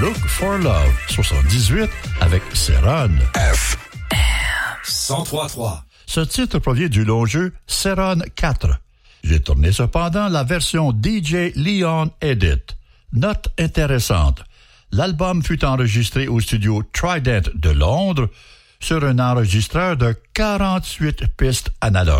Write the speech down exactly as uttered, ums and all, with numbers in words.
Look for Love soixante-dix-huit avec Céron. F M cent trois trois. Ce titre provient du long jeu Céron quatre. J'ai tourné cependant la version D J Leon Edit. Note intéressante. L'album fut enregistré au studio Trident de Londres sur un enregistreur de quarante-huit pistes analogues.